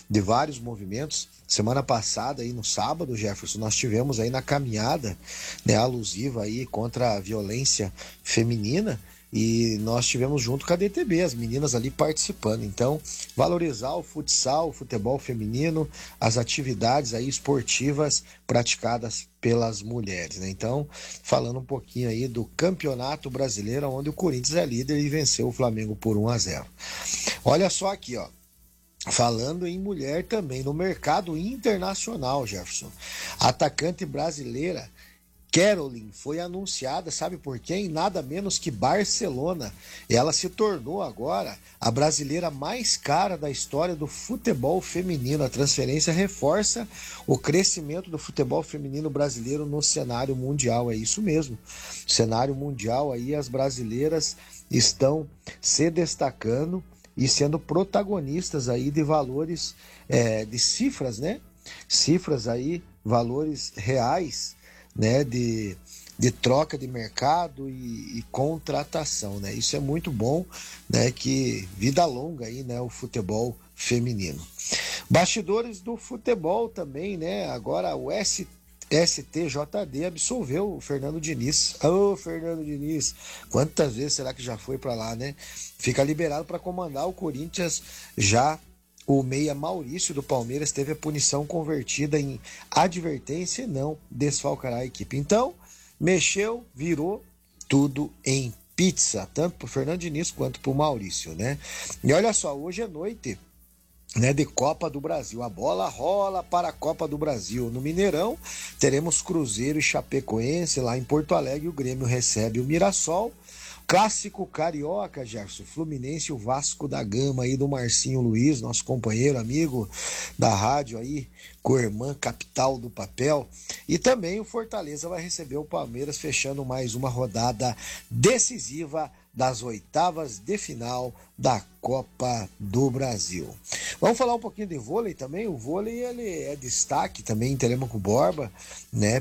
de vários movimentos. Semana passada, aí no sábado, Jefferson, nós tivemos aí na caminhada, né, alusiva aí contra a violência feminina, e nós tivemos junto com a DTB, as meninas ali participando. Então, valorizar o futsal, o futebol feminino, as atividades aí esportivas praticadas pelas mulheres, né? Então, falando um pouquinho aí do Campeonato Brasileiro, onde o Corinthians é líder e venceu o Flamengo por 1-0. Olha só aqui, ó. Falando em mulher também, no mercado internacional, Jefferson. A atacante brasileira Caroline foi anunciada, sabe por quem? Nada menos que Barcelona. Ela se tornou agora a brasileira mais cara da história do futebol feminino. A transferência reforça o crescimento do futebol feminino brasileiro no cenário mundial. É isso mesmo. Cenário mundial aí, as brasileiras estão se destacando e sendo protagonistas aí de valores, de cifras, né? Cifras aí, valores reais, né, de troca de mercado e contratação, né? Isso é muito bom, né? Que vida longa aí, né? O futebol feminino. Bastidores do futebol também, né? Agora o STJD absolveu o Fernando Diniz. Ô, Fernando Diniz, quantas vezes será que já foi para lá, né? Fica liberado para comandar o Corinthians. Já o meia Maurício do Palmeiras teve a punição convertida em advertência e não desfalcará a equipe. Então, mexeu, virou tudo em pizza, tanto para o Fernando Diniz quanto para o Maurício, né? E olha só, hoje é noite, né, de Copa do Brasil. A bola rola para a Copa do Brasil. No Mineirão, teremos Cruzeiro e Chapecoense. Lá em Porto Alegre, o Grêmio recebe o Mirassol. Clássico carioca, Jefferson, Fluminense e o Vasco da Gama aí do Marcinho Luiz, nosso companheiro, amigo da rádio aí, co-irmã capital do papel. E também o Fortaleza vai receber o Palmeiras, fechando mais uma rodada decisiva das oitavas de final da Copa do Brasil. Vamos falar um pouquinho de vôlei também. O vôlei, ele é destaque também em Telêmaco Borba, né,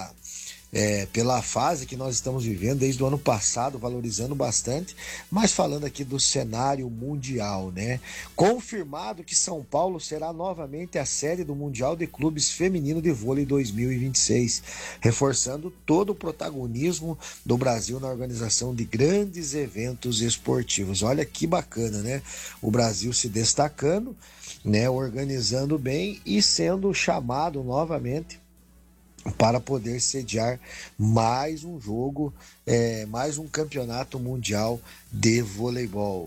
pela fase que nós estamos vivendo desde o ano passado, valorizando bastante, mas falando aqui do cenário mundial, né? Confirmado que São Paulo será novamente a sede do Mundial de Clubes Feminino de Vôlei 2026, reforçando todo o protagonismo do Brasil na organização de grandes eventos esportivos. Olha que bacana, né? O Brasil se destacando, né? Organizando bem e sendo chamado novamente para poder sediar mais um jogo, mais um campeonato mundial de voleibol.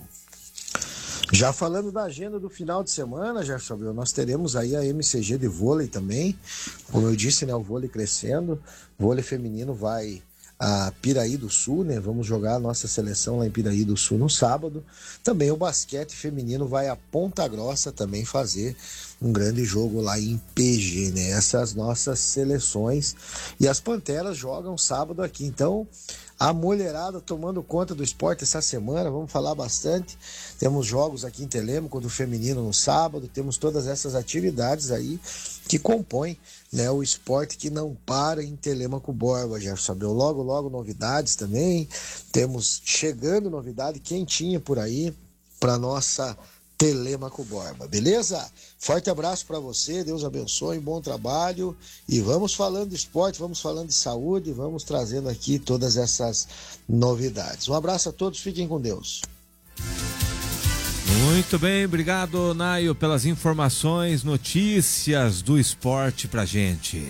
Já falando da agenda do final de semana, já sabia, nós teremos aí a MCG de vôlei também. Como eu disse, né, o vôlei crescendo, o vôlei feminino vai a Piraí do Sul, né? Vamos jogar a nossa seleção lá em Piraí do Sul no sábado. Também o basquete feminino vai a Ponta Grossa também fazer um grande jogo lá em PG, né? Essas nossas seleções. E as Panteras jogam sábado aqui. Então, a mulherada tomando conta do esporte essa semana, vamos falar bastante. Temos jogos aqui em Telêmaco do feminino no sábado, temos todas essas atividades aí que compõem, né, o esporte que não para em Telêmaco Borba, já sabeu. Logo novidades também, temos chegando novidade quentinha por aí para nossa Telêmaco Borba, beleza? Forte abraço para você, Deus abençoe, bom trabalho, e vamos falando de esporte, vamos falando de saúde, vamos trazendo aqui todas essas novidades. Um abraço a todos, fiquem com Deus. Muito bem, obrigado, Naio, pelas informações, notícias do esporte pra gente.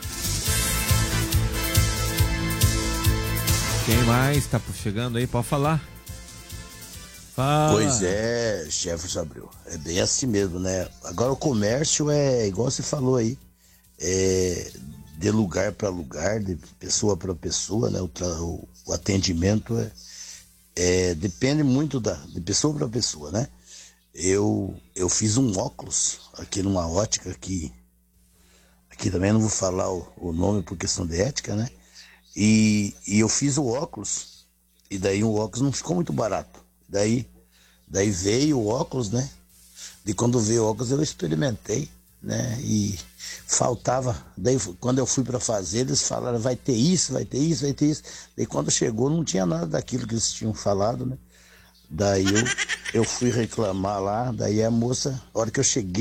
Quem mais tá chegando aí, pode falar? Fala. Pois é, Jefferson Abreu, é bem assim mesmo, né? Agora o comércio é igual você falou aí, de lugar para lugar, de pessoa para pessoa, né? O atendimento depende muito de pessoa para pessoa, né? Eu fiz um óculos aqui numa ótica aqui também não vou falar o nome por questão de ética, né? E eu fiz o óculos, e daí o óculos não ficou muito barato. Daí veio o óculos, né? E quando veio o óculos eu experimentei, né? E faltava, daí quando eu fui para fazer, eles falaram, vai ter isso, vai ter isso, vai ter isso. Daí quando chegou não tinha nada daquilo que eles tinham falado, né? Daí eu fui reclamar lá, daí a moça, a hora que eu cheguei